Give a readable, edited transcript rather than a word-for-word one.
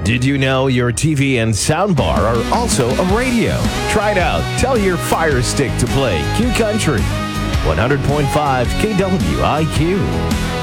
Did you know your TV and soundbar are also a radio? Try it out. Tell your Fire Stick to play Q Country. 100.5 KWIQ.